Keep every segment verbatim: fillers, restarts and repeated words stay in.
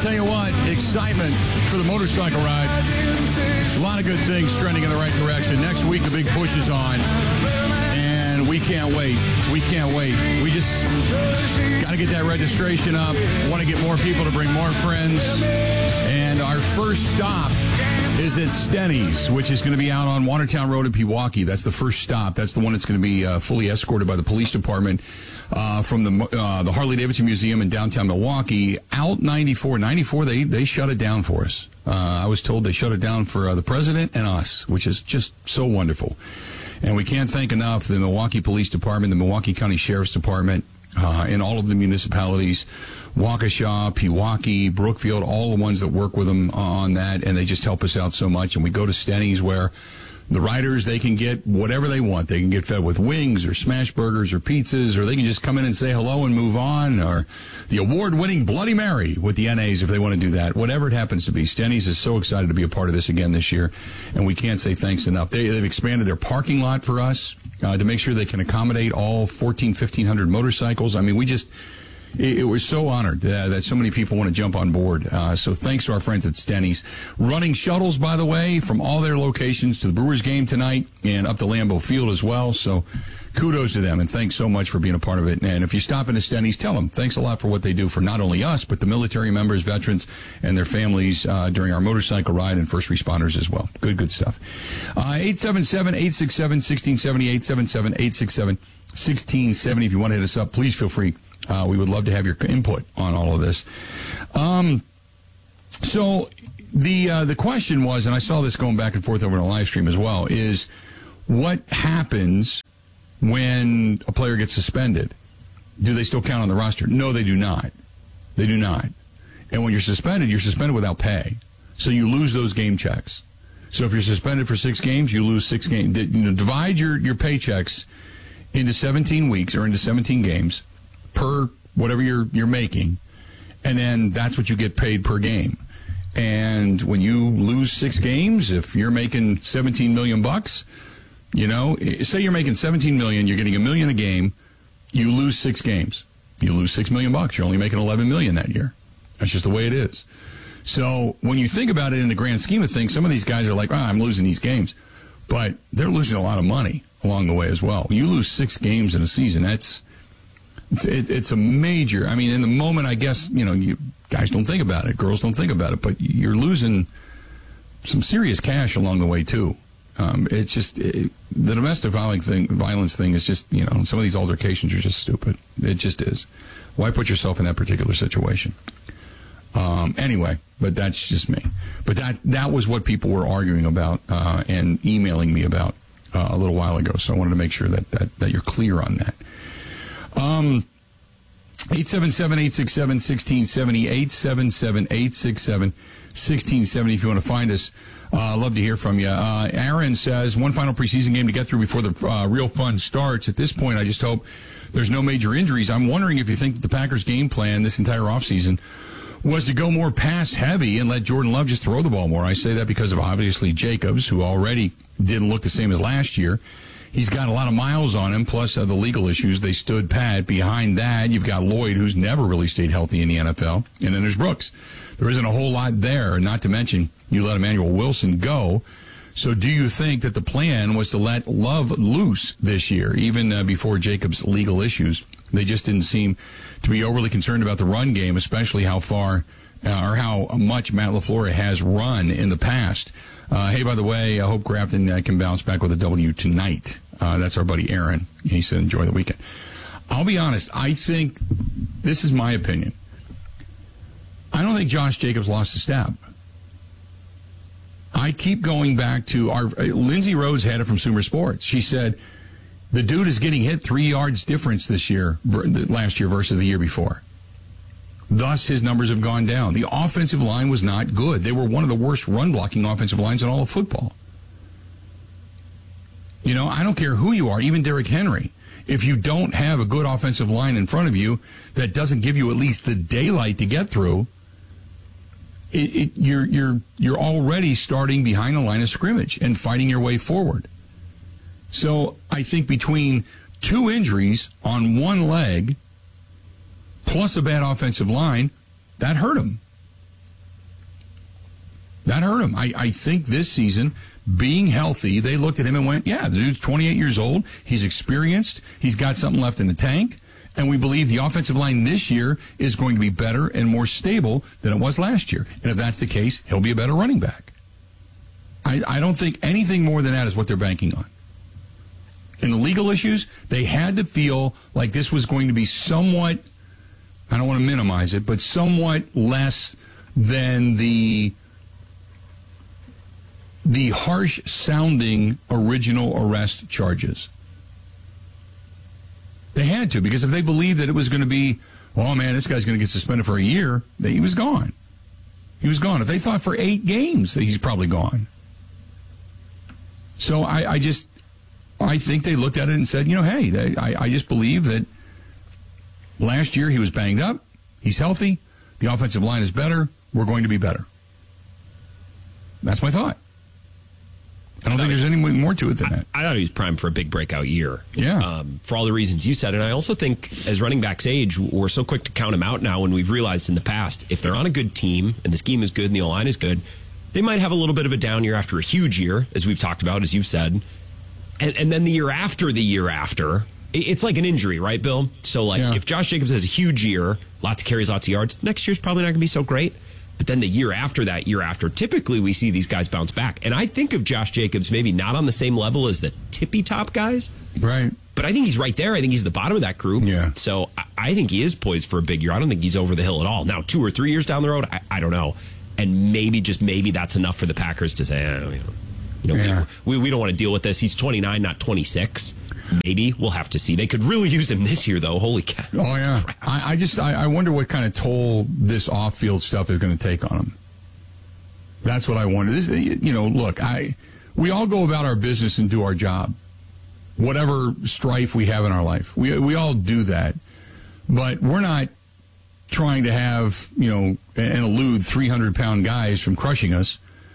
tell you what, excitement for the motorcycle ride. A lot of good things trending in the right direction. Next week, the big push is on. And we can't wait. We can't wait. We just got to get that registration up. Want to get more people to bring more friends. And our first stop is at Stenny's, which is going to be out on Watertown Road in Pewaukee. That's the first stop. That's the one that's going to be uh, fully escorted by the police department uh, from the uh, the Harley-Davidson Museum in downtown Milwaukee. Out ninety-four. ninety-four, they, they shut it down for us. Uh, I was told they shut it down for uh, the president and us, which is just so wonderful. And we can't thank enough the Milwaukee Police Department, the Milwaukee County Sheriff's Department, uh, and all of the municipalities, Waukesha, Pewaukee, Brookfield, all the ones that work with them on that, and they just help us out so much. And we go to Stenny's where the riders, they can get whatever they want. They can get fed with wings or smash burgers or pizzas, or they can just come in and say hello and move on, or the award-winning Bloody Mary with the N As if they want to do that. Whatever it happens to be, Stenny's is so excited to be a part of this again this year, and we can't say thanks enough. They, they've expanded their parking lot for us uh, to make sure they can accommodate all fourteen, fifteen hundred motorcycles. I mean, we just... It, it was so honored uh, that so many people want to jump on board. Uh, so thanks to our friends at Stenny's. Running shuttles, by the way, from all their locations to the Brewers game tonight and up to Lambeau Field as well. So kudos to them, and thanks so much for being a part of it. And if you stop into Stenny's, tell them thanks a lot for what they do for not only us, but the military members, veterans, and their families uh, during our motorcycle ride, and first responders as well. Good, good stuff. Uh, eight seven seven, eight six seven, one six seven zero, eight seven seven, eight six seven, one six seven zero. If you want to hit us up, please feel free. Uh, we would love to have your input on all of this. Um, so the uh, the question was, and I saw this going back and forth over in a live stream as well, is what happens when a player gets suspended? Do they still count on the roster? No, they do not. They do not. And when you're suspended, you're suspended without pay. So you lose those game checks. So if you're suspended for six games, you lose six games. You know, divide your, your paychecks into seventeen weeks or into seventeen games per whatever you're you're making, and then that's what you get paid per game. And when you lose six games, if you're making seventeen million bucks, you know, say you're making seventeen million, you're getting a million a game, you lose six games, you lose six million bucks. You're only making eleven million that year. That's just the way it is. So when you think about it in the grand scheme of things, some of these guys are like, oh, I'm losing these games, but they're losing a lot of money along the way as well. When you lose six games in a season, that's It's, it, it's a major, I mean, in the moment, I guess, you know, you guys don't think about it. Girls don't think about it. But you're losing some serious cash along the way, too. Um, it's just, it, the domestic violence thing, violence thing is just, you know, some of these altercations are just stupid. It just is. Why put yourself in that particular situation? Um, anyway, but that's just me. But that, that was what people were arguing about uh, and emailing me about uh, a little while ago. So I wanted to make sure that, that, that you're clear on that. Um, eight seven seven, eight six seven, one six seven zero, eight seven seven, eight six seven, one six seven zero if you want to find us. Uh, love to hear from you. Uh, Aaron says, one final preseason game to get through before the uh, real fun starts. At this point, I just hope there's no major injuries. I'm wondering if you think that the Packers' game plan this entire offseason was to go more pass heavy and let Jordan Love just throw the ball more. I say that because of obviously Jacobs, who already didn't look the same as last year. He's got a lot of miles on him, plus uh, the legal issues. They stood pat. Behind that, you've got Lloyd, who's never really stayed healthy in the N F L. And then there's Brooks. There isn't a whole lot there, not to mention you let Emmanuel Wilson go. So do you think that the plan was to let Love loose this year, even uh, before Jacobs' legal issues? They just didn't seem to be overly concerned about the run game, especially how far uh, or how much Matt LaFleur has run in the past. Uh, hey, by the way, I hope Grafton uh, can bounce back with a W tonight. Uh, that's our buddy Aaron. He said enjoy the weekend. I'll be honest. I think, this is my opinion, I don't think Josh Jacobs lost a step. I keep going back to our uh, Lindsay Rhodes had it from Sumer Sports. She said the dude is getting hit three yards difference this year, last year versus the year before. Thus, his numbers have gone down. The offensive line was not good. They were one of the worst run-blocking offensive lines in all of football. You know, I don't care who you are, even Derrick Henry. If you don't have a good offensive line in front of you that doesn't give you at least the daylight to get through, it, it, you're you're you're already starting behind the line of scrimmage and fighting your way forward. So I think between two injuries on one leg plus a bad offensive line, that hurt him. That hurt him. I, I think this season, being healthy, they looked at him and went, yeah, the dude's twenty-eight years old. He's experienced. He's got something left in the tank. And we believe the offensive line this year is going to be better and more stable than it was last year. And if that's the case, he'll be a better running back. I, I don't think anything more than that is what they're banking on. In the legal issues, they had to feel like this was going to be somewhat, I don't want to minimize it, but somewhat less than the the harsh-sounding original arrest charges. They had to, because if they believed that it was going to be, oh, man, this guy's going to get suspended for a year, he was gone. He was gone. If they thought for eight games, he's probably gone. So I, I just, I think they looked at it and said, you know, hey, they, I, I just believe that last year he was banged up. He's healthy. The offensive line is better. We're going to be better. That's my thought. I don't I think there's any more to it than I, that. I thought he was primed for a big breakout year. Yeah. Um, for all the reasons you said. And I also think as running backs age, we're so quick to count them out now when we've realized in the past, if they're on a good team and the scheme is good and the O-line is good, they might have a little bit of a down year after a huge year, as we've talked about, as you've said. And, and then the year after the year after, it's like an injury, right, Bill? So, like, yeah. if Josh Jacobs has a huge year, lots of carries, lots of yards, next year's probably not going to be so great. But then the year after that, year after, typically we see these guys bounce back. And I think of Josh Jacobs maybe not on the same level as the tippy-top guys. Right. But I think he's right there. I think he's the bottom of that group. Yeah. So I, I think he is poised for a big year. I don't think he's over the hill at all. Now, two or three years down the road, I, I don't know. And maybe, just maybe, that's enough for the Packers to say, eh, you know, you know yeah. we, we, we don't want to deal with this. He's twenty-nine, not twenty-six. Maybe. We'll have to see. They could really use him this year, though. Holy cow. Oh, yeah. I, I just, I, I wonder what kind of toll this off-field stuff is going to take on him. That's what I wonder. This, you know, look, I we all go about our business and do our job, whatever strife we have in our life. We we all do that, but we're not trying to have, you know, and elude three hundred pound guys from crushing us,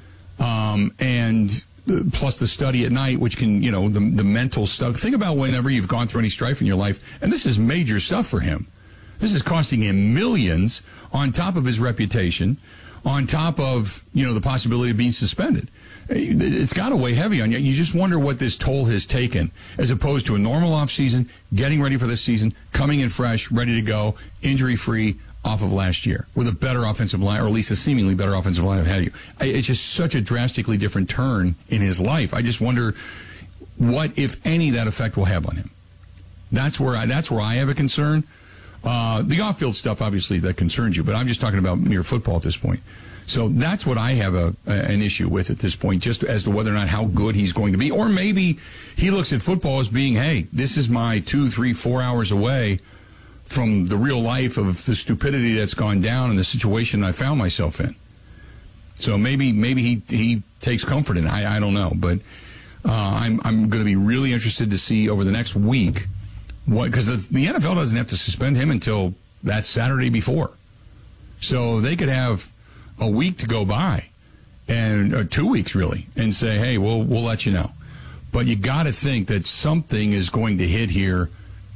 um, and plus the study at night, which can, you know, the the mental stuff. Think about whenever you've gone through any strife in your life, and this is major stuff for him. This is costing him millions on top of his reputation, on top of, you know, the possibility of being suspended. It's got to weigh heavy on you. You just wonder what this toll has taken, as opposed to a normal offseason, getting ready for this season, coming in fresh, ready to go, injury-free off of last year, with a better offensive line, or at least a seemingly better offensive line ahead of you. It's just such a drastically different turn in his life. I just wonder what, if any, that effect will have on him. That's where I, that's where I have a concern. Uh, the off-field stuff, obviously, that concerns you, but I'm just talking about mere football at this point. So that's what I have a, a an issue with at this point, just as to whether or not how good he's going to be. Or maybe he looks at football as being, hey, this is my two, three, four hours away from the real life of the stupidity that's gone down and the situation I found myself in. So maybe maybe he he takes comfort in it. I, I don't know. But uh, I'm, I'm going to be really interested to see over the next week, what, because the, the N F L doesn't have to suspend him until that Saturday before. So they could have a week to go by, and or two weeks really, and say, hey, we'll we'll let you know. But you got to think that something is going to hit here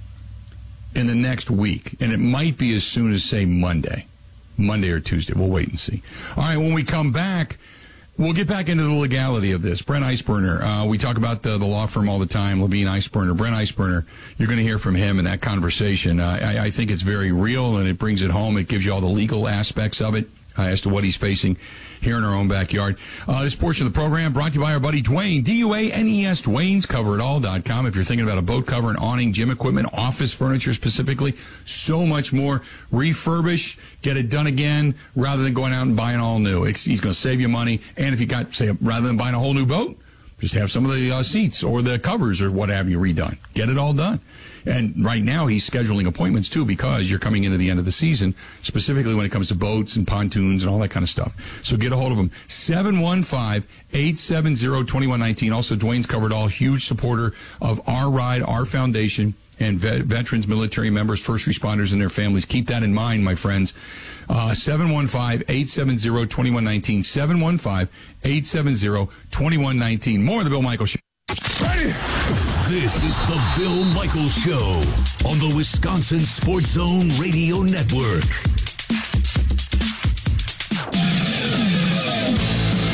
in the next week, and it might be as soon as, say, Monday, Monday or Tuesday. We'll wait and see. All right, when we come back, we'll get back into the legality of this. Brent Eisberner, uh, we talk about the, the law firm all the time, Levine Eisberner. Brent Eisberner, you're going to hear from him in that conversation. Uh, I, I think it's very real, and it brings it home. It gives you all the legal aspects of it. Uh, as to what he's facing here in our own backyard. Uh, this portion of the program brought to you by our buddy Dwayne, D U A N E S, Dwayne's Cover It All dot com. If you're thinking about a boat cover, an awning, gym equipment, office furniture specifically, so much more. Refurbish, get it done again, rather than going out and buying all new. It's, he's going to save you money. And if you got, say, rather than buying a whole new boat, just have some of the uh, seats or the covers or what have you redone. Get it all done. And right now he's scheduling appointments, too, because you're coming into the end of the season, specifically when it comes to boats and pontoons and all that kind of stuff. So get a hold of him. seven one five, eight seven zero, two one one nine. Also, Dwayne's Covered All, huge supporter of our ride, our foundation, and vet- veterans, military members, first responders, and their families. Keep that in mind, my friends. Uh, seven one five, eight seven zero, two one one nine. seven one five, eight seven zero, two one one nine. More of the Bill Michaels Show. Ready? This is the Bill Michaels Show on the Wisconsin Sports Zone Radio Network.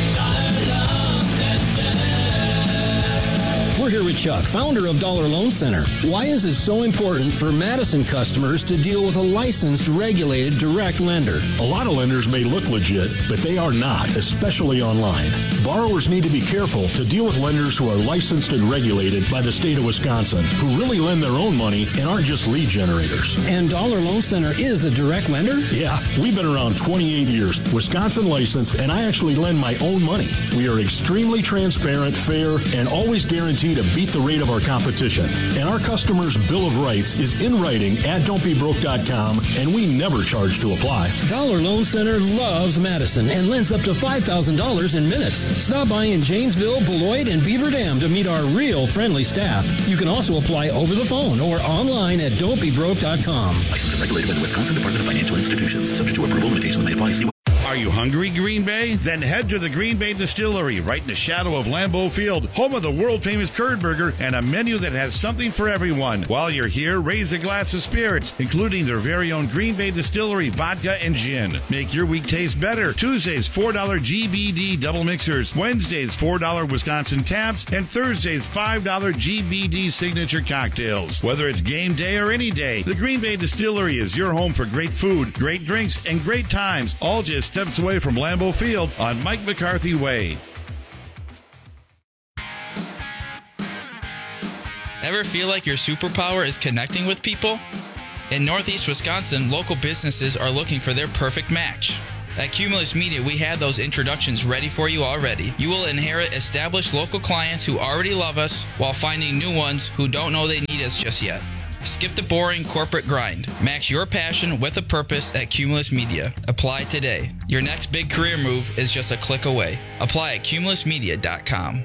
Chuck, founder of Dollar Loan Center. Why is it so important for Madison customers to deal with a licensed, regulated, direct lender? A lot of lenders may look legit, but they are not, especially online. Borrowers need to be careful to deal with lenders who are licensed and regulated by the state of Wisconsin, who really lend their own money and aren't just lead generators. And Dollar Loan Center is a direct lender? Yeah, we've been around twenty-eight years, Wisconsin licensed, and I actually lend my own money. We are extremely transparent, fair, and always guarantee to beat the rate of our competition. And our customers' Bill of Rights is in writing at don't be broke dot com, and we never charge to apply. Dollar Loan Center loves Madison and lends up to five thousand dollars in minutes. Stop by in Janesville, Beloit, and Beaver Dam to meet our real friendly staff. You can also apply over the phone or online at don't be broke dot com. Licensed and regulated by the Wisconsin Department of Financial Institutions. Subject to approval, limitations may apply. See Are you hungry, Green Bay? Then head to the Green Bay Distillery, right in the shadow of Lambeau Field, home of the world-famous curd burger and a menu that has something for everyone. While you're here, raise a glass of spirits, including their very own Green Bay Distillery vodka and gin. Make your week taste better. Tuesdays, four dollars G B D double mixers. Wednesdays, four dollars Wisconsin taps. And Thursdays, five dollars G B D signature cocktails. Whether it's game day or any day, the Green Bay Distillery is your home for great food, great drinks, and great times, all just steps away from Lambeau Field on Mike McCarthy Way. Ever feel like your superpower is connecting with people? In Northeast Wisconsin, local businesses are looking for their perfect match. At Cumulus Media, we have those introductions ready for you already. You will inherit established local clients who already love us while finding new ones who don't know they need us just yet. Skip the boring corporate grind. Match your passion with a purpose at Cumulus Media. Apply today. Your next big career move is just a click away. Apply at cumulus media dot com.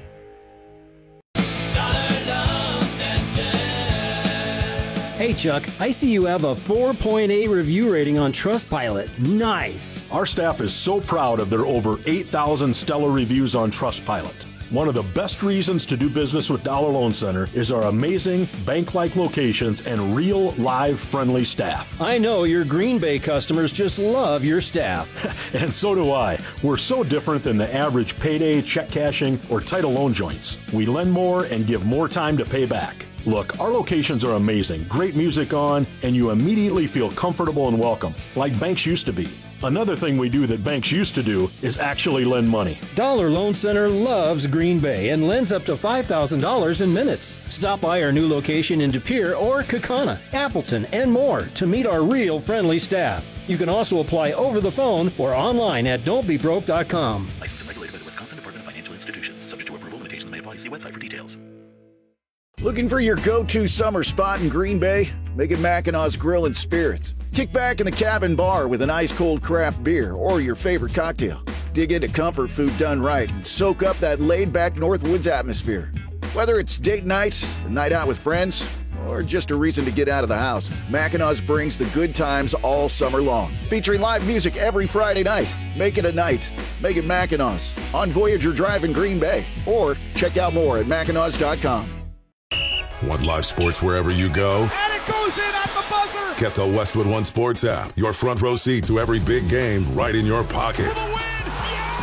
Hey Chuck, I see you have a four point eight review rating on Trustpilot. Nice. Our staff is so proud of their over eight thousand stellar reviews on Trustpilot. One of the best reasons to do business with Dollar Loan Center is our amazing bank-like locations and real, live, friendly staff. I know your Green Bay customers just love your staff. And so do I. We're so different than the average payday, check cashing, or title loan joints. We lend more and give more time to pay back. Look, our locations are amazing, great music on, and you immediately feel comfortable and welcome, like banks used to be. Another thing we do that banks used to do is actually lend money. Dollar Loan Center loves Green Bay and lends up to five thousand dollars in minutes. Stop by our new location in De Pere or Kaukauna, Appleton, and more to meet our real friendly staff. You can also apply over the phone or online at don't be broke dot com. Licensed and regulated by the Wisconsin Department of Financial Institutions. Subject to approval, limitations may apply. See website for details. Looking for your go-to summer spot in Green Bay? Make it Mackinaw's Grill and Spirits. Kick back in the cabin bar with an ice-cold craft beer or your favorite cocktail. Dig into comfort food done right and soak up that laid-back Northwoods atmosphere. Whether it's date night, a night out with friends, or just a reason to get out of the house, Mackinaw's brings the good times all summer long. Featuring live music every Friday night. Make it a night. Make it Mackinaw's on Voyager Drive in Green Bay. Or check out more at Mackinaws dot com. Want live sports wherever you go? And it goes in at the buzzer! Get the Westwood One Sports app. Your front row seat to every big game right in your pocket. For the win! Yeah!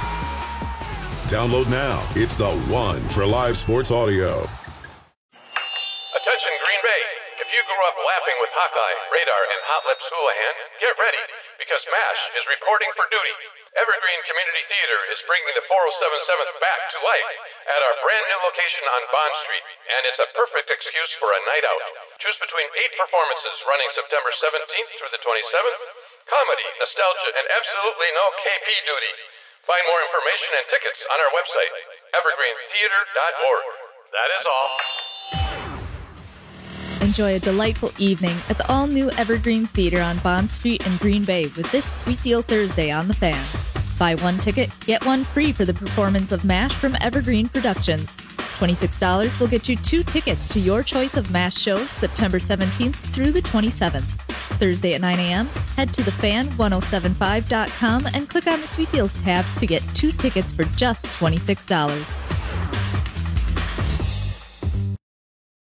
Download now. It's the one for live sports audio. Attention Green Bay. If you grew up laughing with Hawkeye, Radar, and Hot Lips Houlihan, get ready, because MASH is reporting for duty. Evergreen Community Theater is bringing the four oh seven seventh back to life at our brand new location on Bond Street, and it's a perfect excuse for a night out. Choose between eight performances running September seventeenth through the twenty-seventh, comedy, nostalgia, and absolutely no K P duty. Find more information and tickets on our website, evergreen theater dot org. That is all. Enjoy a delightful evening at the all-new Evergreen Theater on Bond Street in Green Bay with this Sweet Deal Thursday on The Fan. Buy one ticket, get one free for the performance of MASH from Evergreen Productions. twenty-six dollars will get you two tickets to your choice of MASH shows September seventeenth through the twenty-seventh. Thursday at nine a.m., head to the fan ten seventy-five dot com and click on the Sweet Deals tab to get two tickets for just twenty-six dollars. For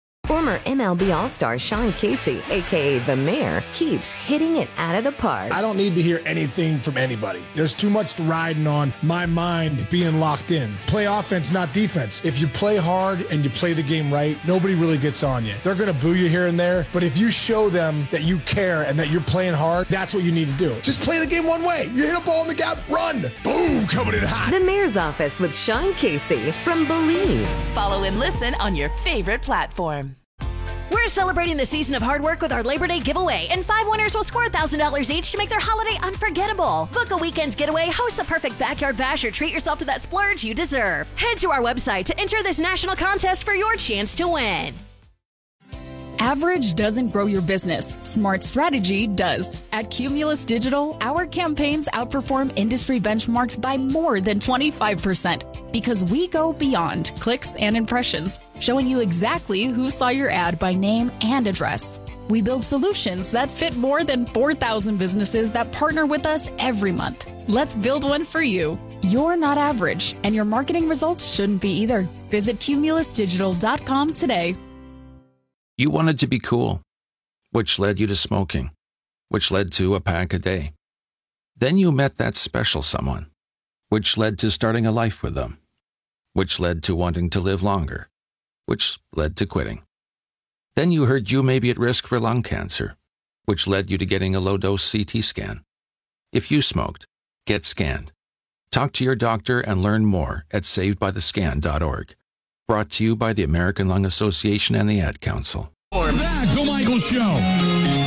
Former M L B All-Star Sean Casey, a k a. The Mayor, keeps hitting it out of the park. I don't need to hear anything from anybody. There's too much riding on my mind being locked in. Play offense, not defense. If you play hard and you play the game right, nobody really gets on you. They're going to boo you here and there, but if you show them that you care and that you're playing hard, that's what you need to do. Just play the game one way. You hit a ball in the gap, run. Boom, coming in hot. The Mayor's Office with Sean Casey from Believe. Follow and listen on your favorite platform. We're celebrating the season of hard work with our Labor Day giveaway, and five winners will score one thousand dollars each to make their holiday unforgettable. Book a weekend getaway, host the perfect backyard bash, or treat yourself to that splurge you deserve. Head to our website to enter this national contest for your chance to win. Average doesn't grow your business. Smart strategy does. At Cumulus Digital, our campaigns outperform industry benchmarks by more than twenty-five percent because we go beyond clicks and impressions, showing you exactly who saw your ad by name and address. We build solutions that fit more than four thousand businesses that partner with us every month. Let's build one for you. You're not average, and your marketing results shouldn't be either. Visit cumulus digital dot com today. You wanted to be cool, which led you to smoking, which led to a pack a day. Then you met that special someone, which led to starting a life with them, which led to wanting to live longer, which led to quitting. Then you heard you may be at risk for lung cancer, which led you to getting a low-dose C T scan. If you smoked, get scanned. Talk to your doctor and learn more at saved by the scan dot org. Brought to you by the American Lung Association and the Ad Council. Welcome back, Bill Michaels Show.